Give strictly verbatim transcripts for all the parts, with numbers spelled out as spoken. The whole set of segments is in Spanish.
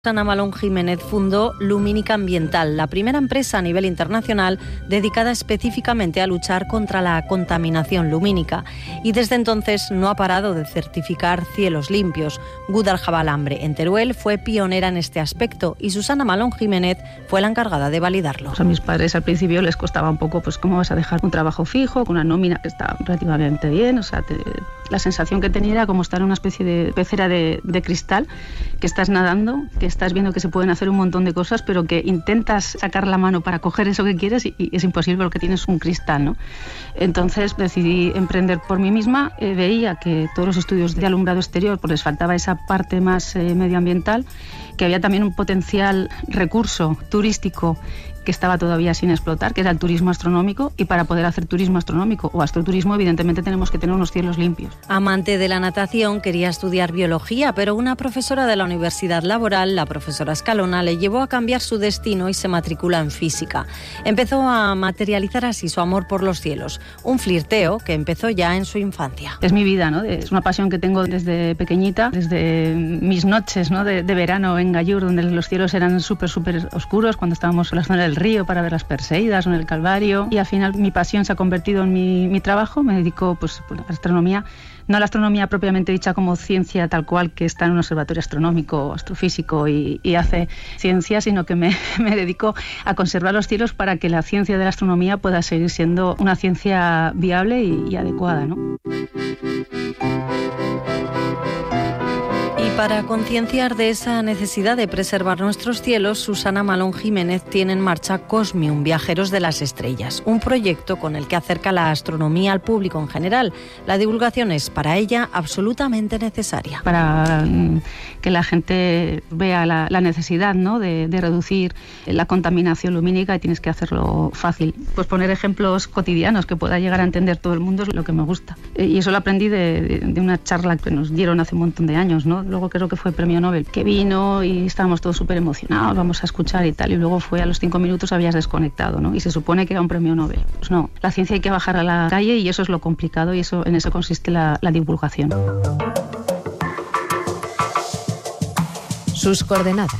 Susana Malón Jiménez fundó Lumínica Ambiental, la primera empresa a nivel internacional dedicada específicamente a luchar contra la contaminación lumínica, y desde entonces no ha parado de certificar cielos limpios. Guadalajara, en Teruel, fue pionera en este aspecto y Susana Malón Jiménez fue la encargada de validarlo. A mis padres al principio les costaba un poco, pues cómo vas a dejar un trabajo fijo, con una nómina que está relativamente bien, o sea, te, la sensación que tenía era como estar en una especie de pecera de, de cristal, que estás nadando, que estás viendo que se pueden hacer un montón de cosas, pero que intentas sacar la mano para coger eso que quieres y, y es imposible porque tienes un cristal, ¿no? Entonces decidí emprender por mí misma. Eh, veía que todos los estudios de alumbrado exterior pues les faltaba esa parte más eh, medioambiental, que había también un potencial recurso turístico que estaba todavía sin explotar, que era el turismo astronómico, y para poder hacer turismo astronómico o astroturismo evidentemente tenemos que tener unos cielos limpios. Amante de la natación, quería estudiar biología, pero una profesora de la Universidad Laboral, la profesora Escalona, le llevó a cambiar su destino y se matricula en física. Empezó a materializar así su amor por los cielos, un flirteo que empezó ya en su infancia. Es mi vida, ¿no? Es una pasión que tengo desde pequeñita, desde mis noches, ¿no? de, de verano en Gallur, donde los cielos eran súper, súper oscuros, cuando estábamos en la zona del río para ver las Perseidas o en el Calvario, y al final mi pasión se ha convertido en mi, mi trabajo. Me dedico pues, a la astronomía, no a la astronomía propiamente dicha como ciencia tal cual que está en un observatorio astronómico, astrofísico y, y hace ciencia, sino que me, me dedico a conservar los cielos para que la ciencia de la astronomía pueda seguir siendo una ciencia viable y, y adecuada, ¿no? Para concienciar de esa necesidad de preservar nuestros cielos, Susana Malón Jiménez tiene en marcha Cosmium, Viajeros de las Estrellas, un proyecto con el que acerca la astronomía al público en general. La divulgación es para ella absolutamente necesaria. Para que la gente vea la, la necesidad, ¿no? de, de reducir la contaminación lumínica, y tienes que hacerlo fácil. Pues poner ejemplos cotidianos que pueda llegar a entender todo el mundo es lo que me gusta. Y eso lo aprendí de, de, de una charla que nos dieron hace un montón de años, ¿no? Luego creo que fue premio Nobel, que vino y estábamos todos súper emocionados, vamos a escuchar y tal, y luego fue a los cinco minutos habías desconectado, ¿no? Y se supone que era un premio Nobel. Pues no, la ciencia hay que bajar a la calle y eso es lo complicado, y eso en eso consiste la, la divulgación. Sus coordenadas.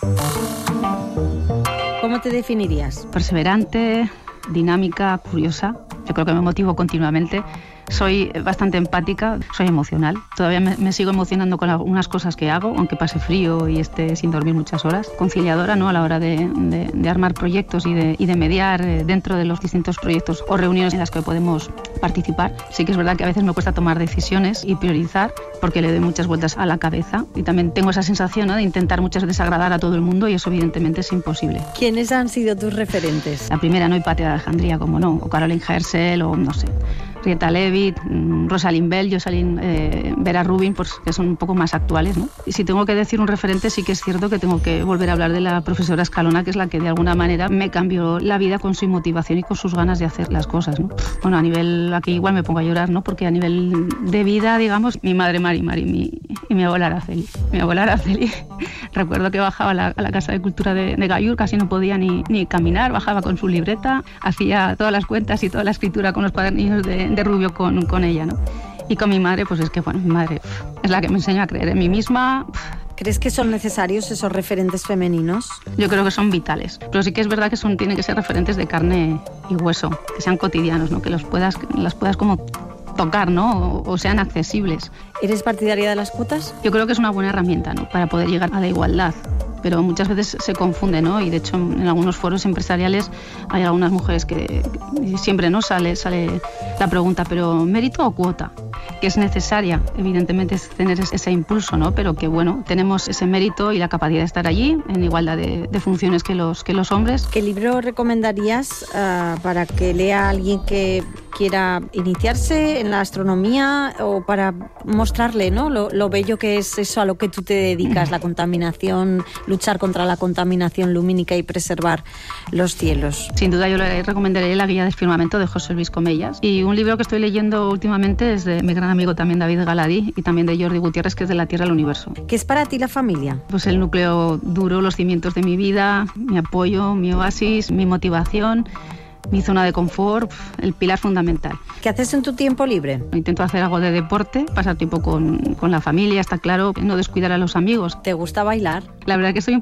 ¿Cómo te definirías? Perseverante, dinámica, curiosa. Yo creo que me motivo continuamente. Soy bastante empática, soy emocional. Todavía me, me sigo emocionando con algunas cosas que hago, aunque pase frío y esté sin dormir muchas horas. Conciliadora, ¿no? A la hora de, de, de armar proyectos y de, y de mediar dentro de los distintos proyectos o reuniones en las que podemos participar. Sí que es verdad que a veces me cuesta tomar decisiones y priorizar, porque le doy muchas vueltas a la cabeza. Y también tengo esa sensación, ¿no? de intentar muchas veces agradar a todo el mundo, y eso evidentemente es imposible. ¿Quiénes han sido tus referentes? La primera, no Hipatia de Alejandría, como no, o Caroline Herschel, o no sé, Rieta Leavitt, Rosalind Bell, Jocelyn, eh, Vera Rubin, pues, que son un poco más actuales, ¿no? Y si tengo que decir un referente, sí que es cierto que tengo que volver a hablar de la profesora Escalona, que es la que de alguna manera me cambió la vida con su motivación y con sus ganas de hacer las cosas, ¿no? Bueno, a nivel, aquí igual me pongo a llorar, ¿no? Porque a nivel de vida, digamos, mi madre Mari Mari mi, y mi abuela Araceli. Mi abuela Araceli, recuerdo que bajaba a la, a la Casa de Cultura de, de Gallur, casi no podía ni, ni caminar, bajaba con su libreta, hacía todas las cuentas y toda la escritura con los cuadernillos de, de Rubio con, con ella, ¿no? Y con mi madre, pues es que, bueno, mi madre es la que me enseña a creer en mí misma. ¿Crees que son necesarios esos referentes femeninos? Yo creo que son vitales, pero sí que es verdad que son, tienen que ser referentes de carne y hueso, que sean cotidianos, ¿no? Que los puedas, las puedas como tocar, ¿no? O, o sean accesibles. ¿Eres partidaria de las cuotas? Yo creo que es una buena herramienta, ¿no? Para poder llegar a la igualdad, pero muchas veces se confunde, ¿no? Y de hecho en algunos foros empresariales hay algunas mujeres que, que siempre no sale, sale la pregunta, ¿pero mérito o cuota? Que es necesaria, evidentemente, es tener ese impulso, ¿no? Pero que, bueno, tenemos ese mérito y la capacidad de estar allí en igualdad de, de funciones que los, que los hombres. ¿Qué libro recomendarías uh, para que lea a alguien que quiera iniciarse en la astronomía, o para mostrarle, ¿no? lo, lo bello que es eso a lo que tú te dedicas, la contaminación, luchar contra la contaminación lumínica y preservar los cielos? Sin duda yo le recomendaría La Guía del Firmamento de José Luis Comellas, y un libro que estoy leyendo últimamente es de mi gran amigo también David Galadí, y también de Jordi Gutiérrez, que es De la Tierra al Universo. ¿Qué es para ti la familia? Pues el núcleo duro, los cimientos de mi vida, mi apoyo, mi oasis, mi motivación. Mi zona de confort, el pilar fundamental. ¿Qué haces en tu tiempo libre? Intento hacer algo de deporte, pasar tiempo con, con la familia, está claro, no descuidar a los amigos. ¿Te gusta bailar? La verdad que soy un